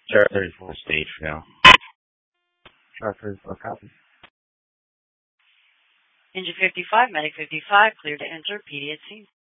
Sure. 34 stage now. Shark 34 copy. Engine 55, Medic 55, clear to enter, PD at scene.